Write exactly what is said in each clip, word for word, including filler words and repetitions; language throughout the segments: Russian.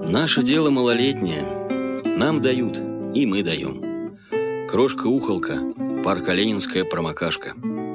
Наше дело малолетнее. Нам дают, и мы даем. Крошка-ухолка, парка Ленинская промокашка.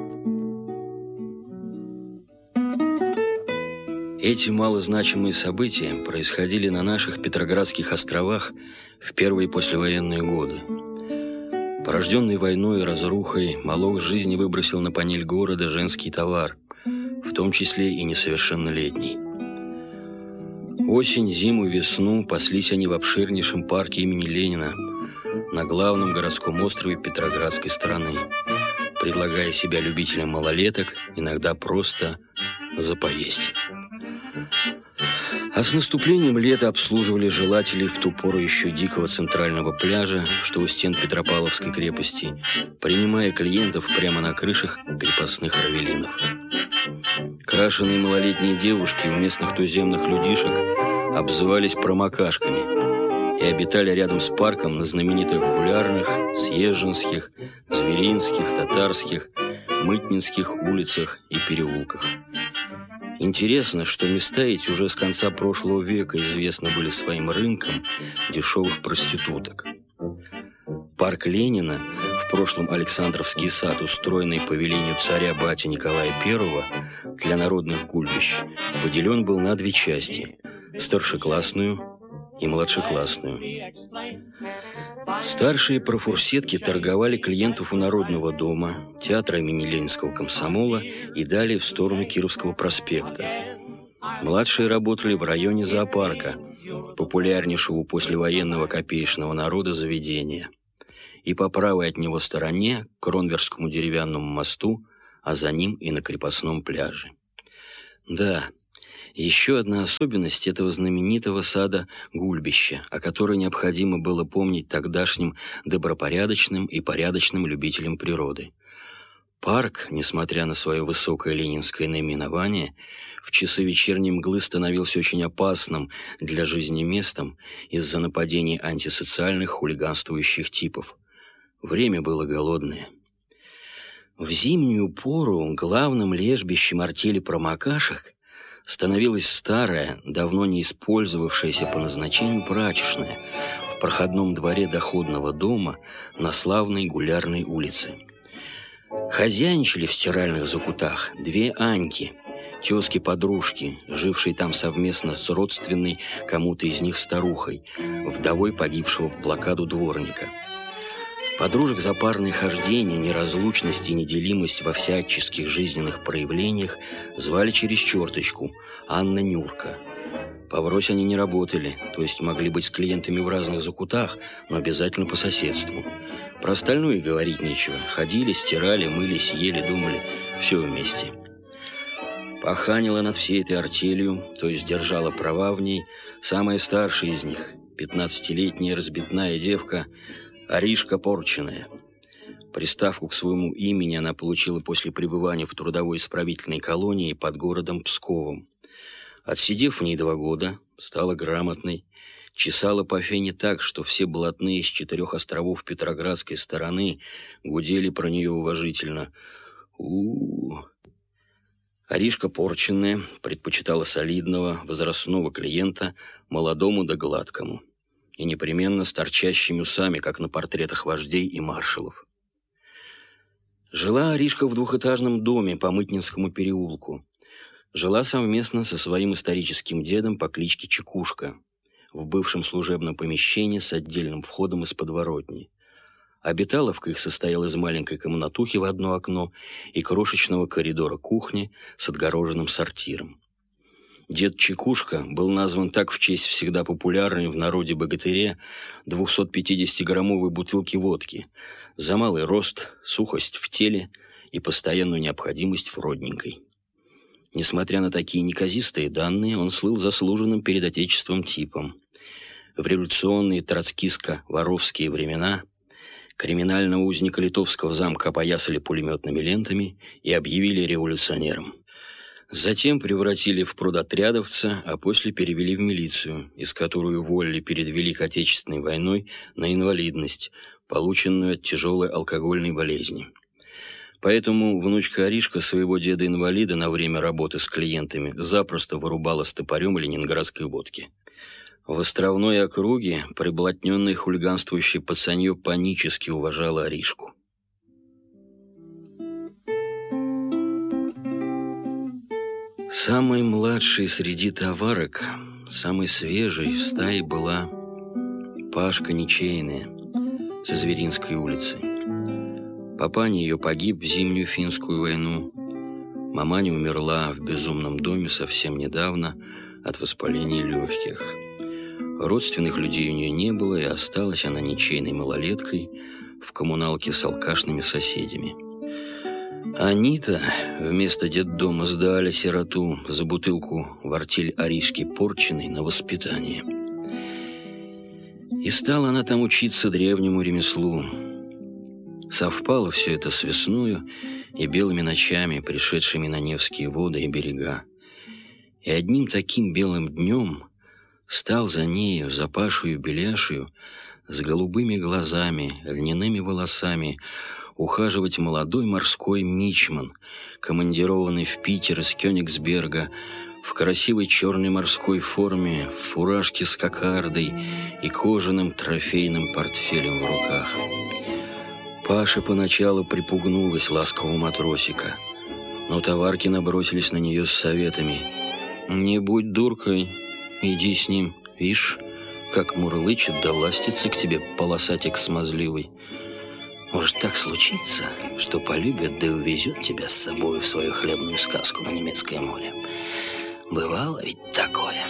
Эти малозначимые события происходили на наших Петроградских островах в первые послевоенные годы. Порожденный войной и разрухой, Молох жизни выбросил на панель города женский товар, в том числе и несовершеннолетний. Осень, зиму, весну паслись они в обширнейшем парке имени Ленина на главном городском острове Петроградской стороны, предлагая себя любителям малолеток, иногда просто за поесть. А с наступлением лета обслуживали желателей в ту пору еще дикого центрального пляжа, что у стен Петропавловской крепости, принимая клиентов прямо на крышах крепостных равелинов. Крашеные малолетние девушки у местных туземных людишек обзывались промокашками и обитали рядом с парком на знаменитых Гулярных, Съезженских, Зверинских, Татарских, Мытнинских улицах и переулках. Интересно, что места эти уже с конца прошлого века известны были своим рынком дешевых проституток. Парк Ленина, в прошлом Александровский сад, устроенный по велению царя-батя Николая Первого для народных гульбищ, поделен был на две части – старшеклассную и младшеклассную. Старшие профурсетки торговали клиентов у Народного дома, театра имени Ленинского комсомола и далее в сторону Кировского проспекта. Младшие работали в районе зоопарка, популярнейшего у послевоенного копеечного народа заведения, и по правой от него стороне к Кронверскому деревянному мосту, а за ним и на крепостном пляже. Да, еще одна особенность этого знаменитого сада гульбища, о которой необходимо было помнить тогдашним добропорядочным и порядочным любителям природы. Парк, несмотря на свое высокое ленинское наименование, в часы вечерней мглы становился очень опасным для жизни местом из-за нападений антисоциальных хулиганствующих типов. Время было голодное. В зимнюю пору главным лежбищем артели промокашек становилась старая, давно не использовавшаяся по назначению прачечная в проходном дворе доходного дома на славной Гулярной улице. Хозяйничали в стиральных закутах две Аньки, тезки-подружки, жившие там совместно с родственной кому-то из них старухой, вдовой погибшего в блокаду дворника. Подружек за парные хождения, неразлучность и неделимость во всяческих жизненных проявлениях звали через черточку Анна Нюрка. Поврось они не работали, то есть могли быть с клиентами в разных закутах, но обязательно по соседству. Про остальное говорить нечего. Ходили, стирали, мылись, ели, думали. Все вместе. Поханила над всей этой артелью, то есть держала права в ней, самая старшая из них, пятнадцатилетняя разбитная девка Аришка Порченая. Приставку к своему имени она получила после пребывания в трудовой исправительной колонии под городом Псковом. Отсидев в ней два года, стала грамотной, чесала по фене так, что все блатные с четырех островов Петроградской стороны гудели про нее уважительно. У-у-у. Аришка Порченая предпочитала солидного, возрастного клиента молодому да гладкому, и непременно с торчащими усами, как на портретах вождей и маршалов. Жила Аришка в двухэтажном доме по Мытнинскому переулку. Жила совместно со своим историческим дедом по кличке Чекушка в бывшем служебном помещении с отдельным входом из подворотни. Обиталовка их состояла из маленькой комнатухи в одно окно и крошечного коридора кухни с отгороженным сортиром. Дед Чекушка был назван так в честь всегда популярной в народе богатыря двухсотпятидесятиграммовой бутылки водки за малый рост, сухость в теле и постоянную необходимость в родненькой. Несмотря на такие неказистые данные, он слыл заслуженным перед Отечеством типом. В революционные троцкистско-воровские времена криминального узника Литовского замка опоясали пулеметными лентами и объявили революционером. Затем превратили в продотрядовца, а после перевели в милицию, из которой уволили перед Великой Отечественной войной на инвалидность, полученную от тяжелой алкогольной болезни. Поэтому внучка Аришка своего деда-инвалида на время работы с клиентами запросто вырубала с топорем ленинградской водки. В островной округе приблотненное хулиганствующее пацанье панически уважало Аришку. Самой младшей среди товарок, самой свежей в стае была Пашка Ничейная со Зверинской улицы. Папаня ее погиб в зимнюю финскую войну. Маманя умерла в безумном доме совсем недавно от воспаления легких. Родственных людей у нее не было, и осталась она ничейной малолеткой в коммуналке с алкашными соседями. Они-то вместо детдома сдали сироту за бутылку в артель Аришки Порчиной на воспитание. И стала она там учиться древнему ремеслу. Совпало все это с весною и белыми ночами, пришедшими на Невские воды и берега. И одним таким белым днем стал за нею, за Пашею Беляшею, с голубыми глазами, льняными волосами, ухаживать молодой морской мичман, командированный в Питер из Кёнигсберга, в красивой черной морской форме, в фуражке с кокардой и кожаным трофейным портфелем в руках. Паша поначалу припугнулась ласкового матросика, но товарки набросились на нее с советами. «Не будь дуркой, иди с ним, вишь, как мурлычет да ластится к тебе полосатик смазливый. Может так случиться, что полюбит да увезет тебя с собой в свою хлебную сказку на немецкое море. Бывало ведь такое».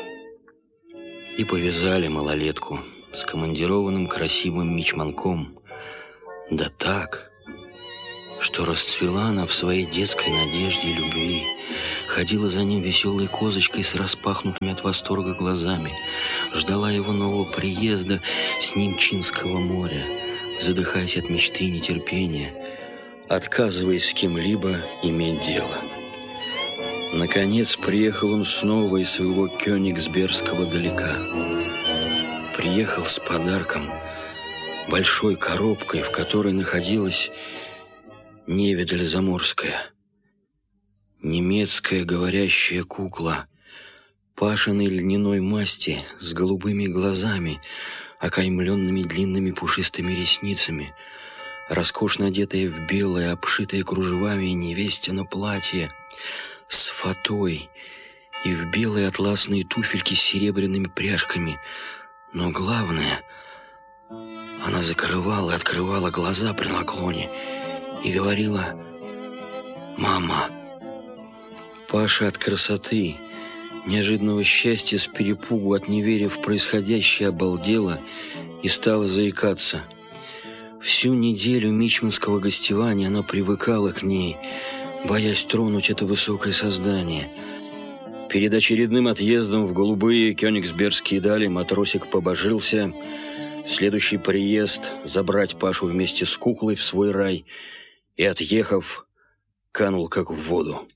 И повязали малолетку с командированным красивым мичманком. Да так, что расцвела она в своей детской надежде и любви, ходила за ним веселой козочкой с распахнутыми от восторга глазами, ждала его нового приезда с Немчинского моря, задыхаясь от мечты и нетерпения, отказываясь с кем-либо иметь дело. Наконец приехал он снова из своего Кёнигсбергского далека. Приехал с подарком, большой коробкой, в которой находилась невидаль заморская, немецкая говорящая кукла, Пашиной льняной масти с голубыми глазами, окаймленными длинными пушистыми ресницами, роскошно одетая в белое, обшитое кружевами невестино платье, с фатой и в белые атласные туфельки с серебряными пряжками. Но главное, она закрывала и открывала глаза при наклоне и говорила: «Мама». Паша от красоты, неожиданного счастья, с перепугу от неверия в происходящее обалдела и стала заикаться. Всю неделю мичманского гостевания она привыкала к ней, боясь тронуть это высокое создание. Перед очередным отъездом в голубые кёнигсбергские дали матросик побожился в следующий приезд забрать Пашу вместе с куклой в свой рай и, отъехав, канул как в воду.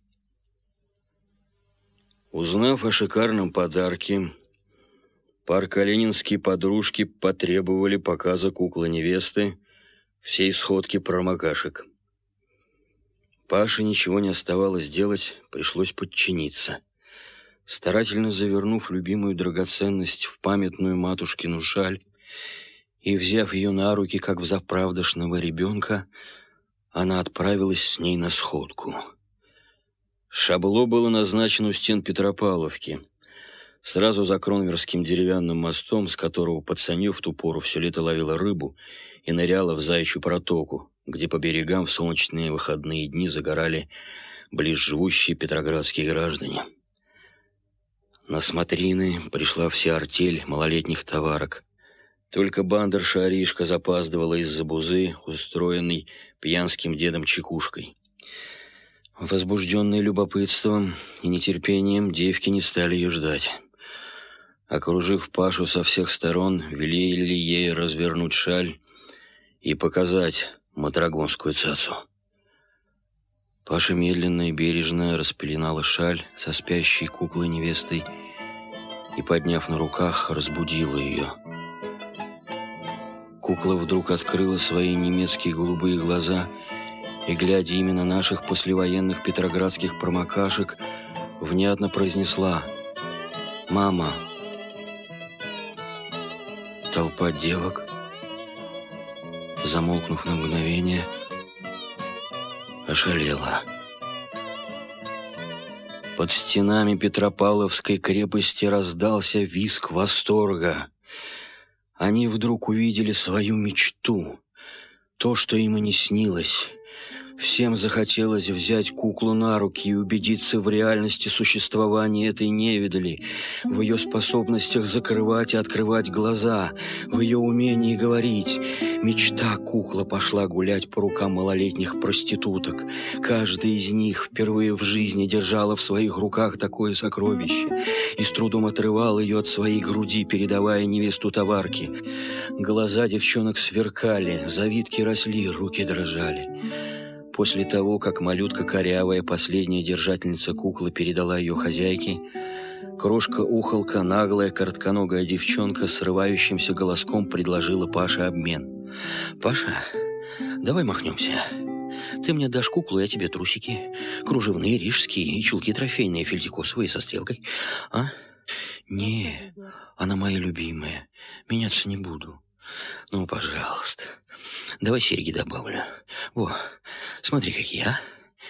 Узнав о шикарном подарке, парк-оленинские подружки потребовали показа куклы-невесты всей сходки промокашек. Паше ничего не оставалось делать, пришлось подчиниться. Старательно завернув любимую драгоценность в памятную матушкину шаль и взяв ее на руки, как взаправдошного ребенка, она отправилась с ней на сходку. Шабло было назначено у стен Петропавловки, сразу за Кронверским деревянным мостом, с которого пацанье в ту пору все лето ловила рыбу и ныряла в Заячью протоку, где по берегам в солнечные выходные дни загорали близживущие петроградские граждане. На смотрины пришла вся артель малолетних товарок. Только бандерша Аришка запаздывала из-за бузы, устроенной пьянским дедом Чекушкой. Возбужденные любопытством и нетерпением, девки не стали ее ждать. Окружив Пашу со всех сторон, велели ей развернуть шаль и показать матрагонскую цацу. Паша медленно и бережно распеленала шаль со спящей куклой-невестой и, подняв на руках, разбудила ее. Кукла вдруг открыла свои немецкие голубые глаза и, глядя именно наших послевоенных петроградских промокашек, внятно произнесла: «Мама, Толпа девок, замолкнув на мгновение, ошалела. Под стенами Петропавловской крепости раздался визг восторга. Они вдруг увидели свою мечту, то, что им и не снилось. Всем захотелось взять куклу на руки и убедиться в реальности существования этой невидали, в ее способностях закрывать и открывать глаза, в ее умении говорить. Мечта кукла пошла гулять по рукам малолетних проституток. Каждая из них впервые в жизни держала в своих руках такое сокровище и с трудом отрывала ее от своей груди, передавая невесту товарки. Глаза девчонок сверкали, завитки росли, руки дрожали. После того, как малютка корявая, последняя держательница куклы, передала ее хозяйке, крошка-ухолка, наглая, коротконогая девчонка, срывающимся голоском предложила Паше обмен. «Паша, давай махнемся. Ты мне дашь куклу, я тебе трусики. Кружевные, рижские и чулки трофейные, фельдикосовые со стрелкой. А? Не, она моя любимая. Меняться не буду. Ну, пожалуйста. Давай серьги добавлю. Во, смотри, какие, а?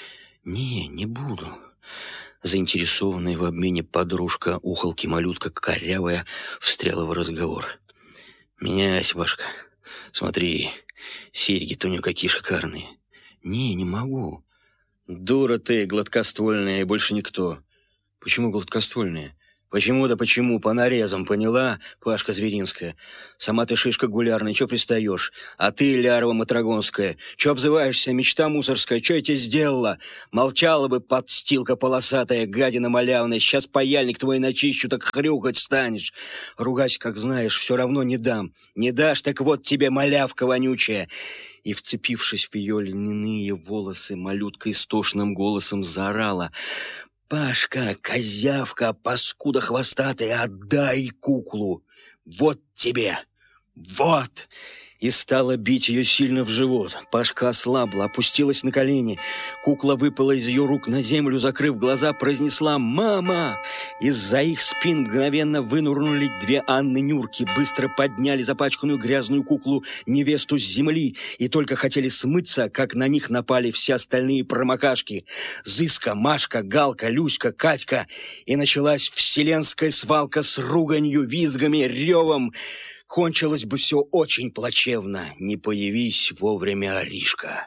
Не, не буду». Заинтересованная в обмене подружка ухолки-малютка корявая встряла в разговор. «Меняйся, Пашка. Смотри, серьги-то у нее какие шикарные». «Не, не могу». «Дура ты, гладкоствольная, и больше никто». «Почему гладкоствольная?» «Почему да почему, по нарезам, поняла, Пашка Зверинская? Сама ты шишка гулярная, чё пристаешь? А ты, лярва матрагонская, чё обзываешься, мечта мусорская, чё я тебе сделала? Молчала бы, подстилка полосатая, гадина малявная, сейчас паяльник твой начищу, так хрюкать станешь. Ругайся, как знаешь, все равно не дам. Не дашь, так вот тебе малявка вонючая». И, вцепившись в ее льняные волосы, малютка истошным голосом заорала: «Пашка, козявка, паскуда хвостатая, отдай куклу! Вот тебе! Вот!» И стала бить ее сильно в живот. Пашка ослабла, опустилась на колени. Кукла выпала из ее рук на землю, закрыв глаза, произнесла «Мама!». Из-за их спин мгновенно вынурнули две Анны-Нюрки, быстро подняли запачканную грязную куклу невесту с земли и только хотели смыться, как на них напали все остальные промокашки. Зыска, Машка, Галка, Люська, Катька. И началась вселенская свалка с руганью, визгами, ревом. Кончилось бы все очень плачевно, не появись вовремя Аришка.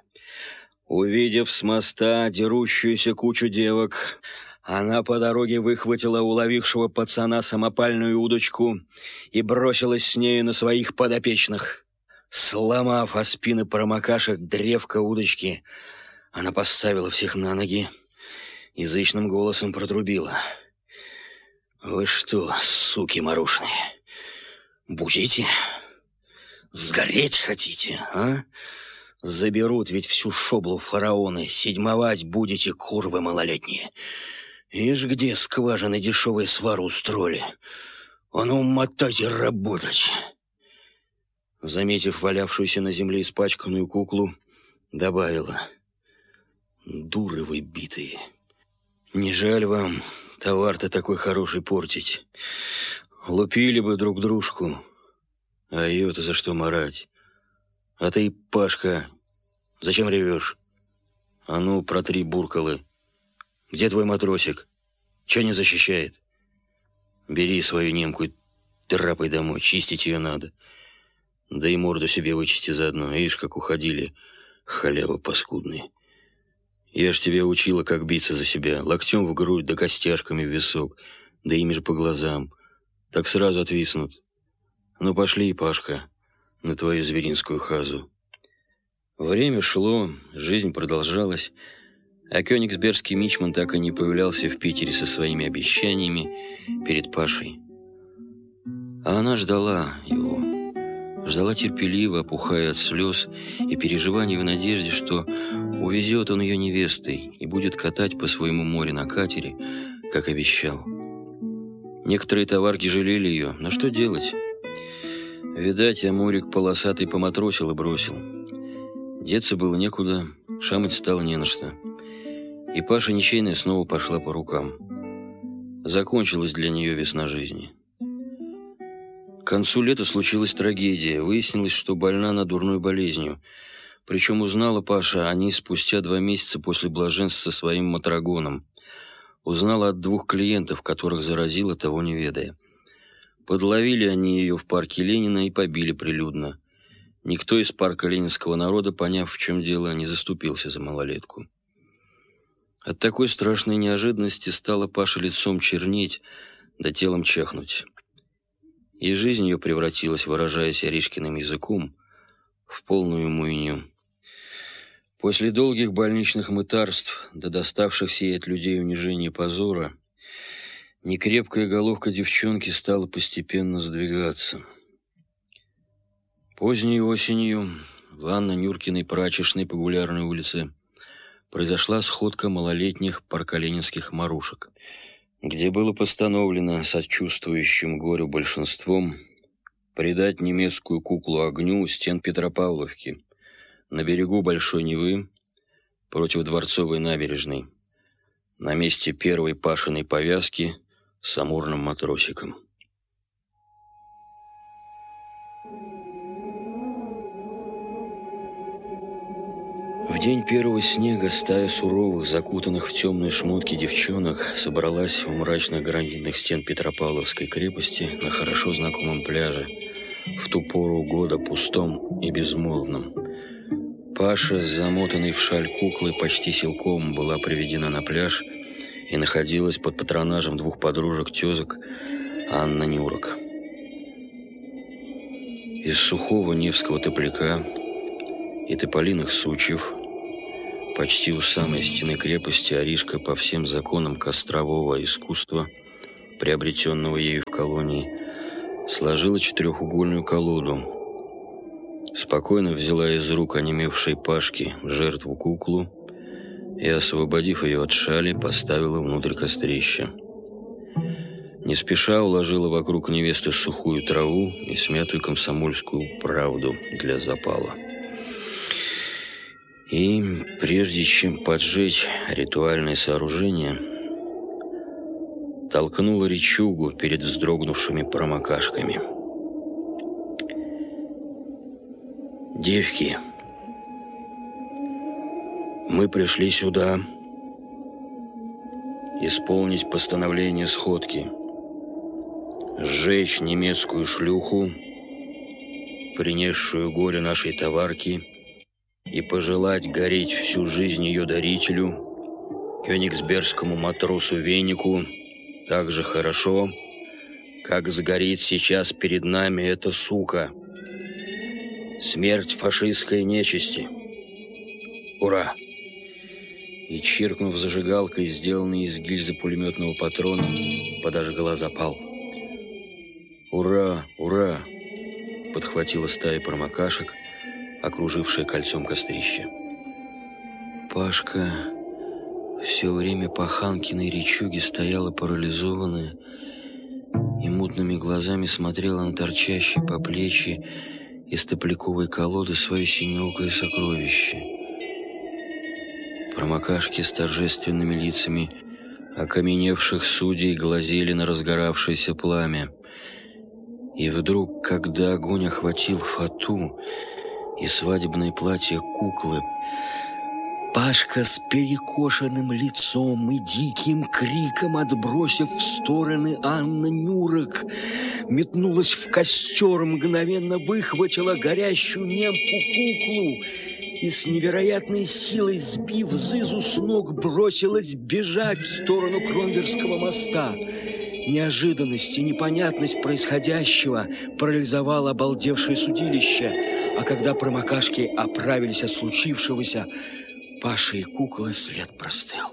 Увидев с моста дерущуюся кучу девок, она по дороге выхватила у ловившего пацана самопальную удочку и бросилась с нею на своих подопечных. Сломав о спины промокашек древко удочки, она поставила всех на ноги и язычным голосом протрубила: «Вы что, суки марушные, будете? Сгореть хотите, а? Заберут ведь всю шоблу фараоны, седьмовать будете, курвы малолетние. Ишь, где скважины дешевые свару устроили. А ну, мотайте работать!» Заметив валявшуюся на земле испачканную куклу, добавила: «Дуры вы битые. Не жаль вам товар-то такой хороший портить. Лупили бы друг дружку, а ее-то за что марать? А ты, Пашка, зачем ревешь? А ну, протри буркалы. Где твой матросик? Че не защищает? Бери свою немку и трапай домой, чистить ее надо. Да и морду себе вычисти заодно. Ишь, как уходили, халява паскудные. Я ж тебя учила, как биться за себя. Локтем в грудь, да костяшками в висок, да ими же по глазам. Так сразу отвиснут. Ну, пошли, Пашка, на твою зверинскую хазу». Время шло, жизнь продолжалась, а кёнигсбергский мичман так и не появлялся в Питере со своими обещаниями перед Пашей. А она ждала его. Ждала терпеливо, опухая от слез и переживаний в надежде, что увезет он ее невестой и будет катать по своему морю на катере, как обещал. Некоторые товарки жалели ее, но что делать? Видать, Амурик полосатый поматросил и бросил. Деться было некуда, шамать стало не на что. И Паша ничейная снова пошла по рукам. Закончилась для нее весна жизни. К концу лета случилась трагедия. Выяснилось, что больна она дурной болезнью. Причем узнала Паша о ней спустя два месяца после блаженства со своим матрагоном. Узнала от двух клиентов, которых заразила, того не ведая. Подловили они ее в парке Ленина и побили прилюдно. Никто из парка ленинского народа, поняв, в чем дело, не заступился за малолетку. От такой страшной неожиданности стала Паша лицом чернеть, да телом чахнуть. И жизнь ее превратилась, выражаясь Аришкиным языком, в полную муйню. После долгих больничных мытарств, да доставшихся ей от людей унижения и позора, некрепкая головка девчонки стала постепенно сдвигаться. Поздней осенью в Анно-Нюркиной прачечной по Гулярной улице произошла сходка малолетних парколенинских марушек, где было постановлено сочувствующим горю большинством предать немецкую куклу огню у стен Петропавловки на берегу Большой Невы против Дворцовой набережной, на месте первой Пашиной повязки с амурным матросиком. В день первого снега стая суровых, закутанных в темные шмотки девчонок собралась у мрачных гранитных стен Петропавловской крепости на хорошо знакомом пляже, в ту пору года пустом и безмолвном. Паша, замотанный в шаль куклы, почти силком была приведена на пляж и находилась под патронажем двух подружек-тезок Анна Нюрок. Из сухого невского топляка и тополиных сучьев почти у самой стены крепости Аришка по всем законам кострового искусства, приобретенного ею в колонии, сложила четырехугольную колоду, спокойно взяла из рук онемевшей Пашки жертву куклу и, освободив ее от шали, поставила внутрь кострища. Не спеша уложила вокруг невесты сухую траву и смятую комсомольскую правду для запала. И, прежде чем поджечь ритуальное сооружение, толкнула речугу перед вздрогнувшими промокашками. «Девки, мы пришли сюда исполнить постановление сходки, сжечь немецкую шлюху, принесшую горе нашей товарки, и пожелать гореть всю жизнь ее дарителю, кёнигсбергскому матросу Венику, так же хорошо, как загорит сейчас перед нами эта сука. Смерть фашистской нечисти. Ура!» И, чиркнув зажигалкой, сделанной из гильзы пулеметного патрона, подожгла запал. «Ура! Ура!» — подхватила стая промокашек, окружившая кольцом кострище. Пашка все время по Ханкиной речуге стояла парализованная и мутными глазами смотрела на торчащие по плечи из топляковой колоды свое синеокое сокровище. Промокашки с торжественными лицами окаменевших судей глазели на разгоравшееся пламя. И вдруг, когда огонь охватил фату и свадебное платье куклы, Пашка с перекошенным лицом и диким криком, отбросив в стороны Анна Нюрок, метнулась в костер, мгновенно выхватила горящую немку куклу и с невероятной силой, сбив Зызу с ног, бросилась бежать в сторону Кронверского моста. Неожиданность и непонятность происходящего парализовало обалдевшее судилище, а когда промокашки оправились от случившегося, Паша и куклы след простыл.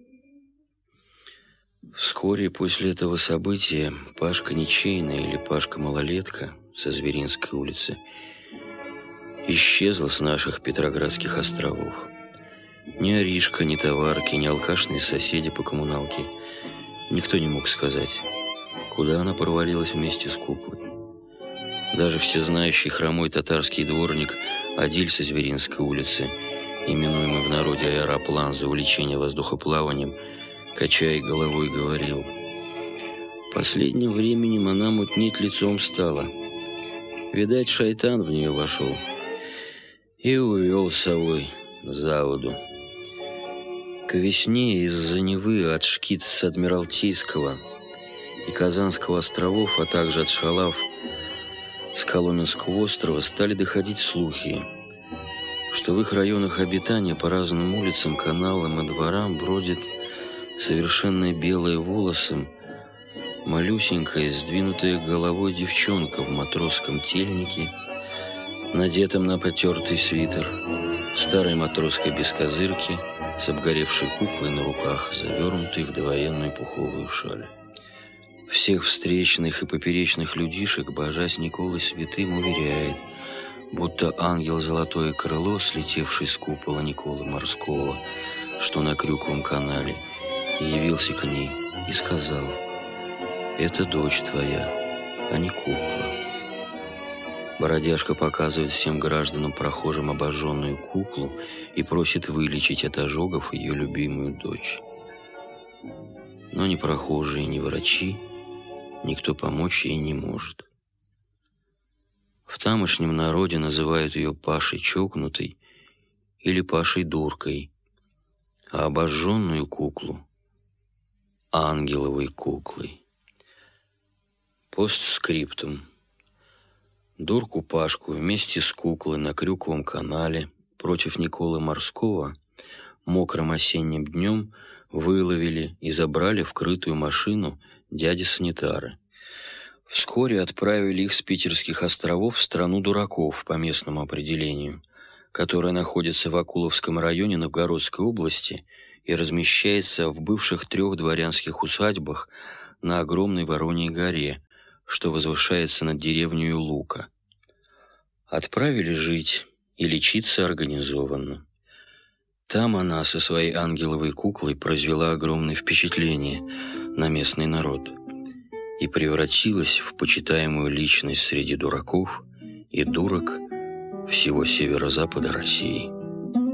Вскоре после этого события Пашка Ничейная или Пашка-малолетка со Зверинской улицы исчезла с наших Петроградских островов. Ни Аришка, ни товарки, ни алкашные соседи по коммуналке никто не мог сказать, куда она провалилась вместе с куклой. Даже всезнающий хромой татарский дворник Адиль со Зверинской улицы, именуемый в народе аэроплан за увлечение воздухоплаванием, качая головой, говорил: «Последним временем она мутнеть лицом стала. Видать, шайтан в нее вошел и увел с собой за воду. К весне из-за Невы от Шкиц с Адмиралтейского и Казанского островов, а также от Шалав с Коломенского острова стали доходить слухи, что в их районах обитания по разным улицам, каналам и дворам бродит совершенно белые волосом малюсенькая, сдвинутая головой девчонка в матросском тельнике, надетом на потертый свитер, в старой матросской бескозырке, с обгоревшей куклой на руках, завернутой в довоенную пуховую шаль. Всех встречных и поперечных людишек божась Николой Святым уверяет, будто ангел Золотое Крыло, слетевший с купола Николы Морского, что на Крюковом канале, явился к ней и сказал: «Это дочь твоя, а не кукла». Бородяжка показывает всем гражданам прохожим обожженную куклу и просит вылечить от ожогов ее любимую дочь. Но ни прохожие, ни врачи, никто помочь ей не может. В тамошнем народе называют ее Пашей Чокнутой или Пашей Дуркой, а обожженную куклу — ангеловой куклой. Постскриптум. Дурку Пашку вместе с куклой на Крюковом канале против Николы Морского мокрым осенним днем выловили и забрали в крытую машину дяди-санитары. Вскоре отправили их с Питерских островов в страну дураков по местному определению, которая находится в Акуловском районе Новгородской области и размещается в бывших трех дворянских усадьбах на огромной Вороньей горе, что возвышается над деревней Лука. Отправили жить и лечиться организованно. Там она со своей ангеловой куклой произвела огромное впечатление на местный народ и превратилась в почитаемую личность среди дураков и дурок всего северо-запада России.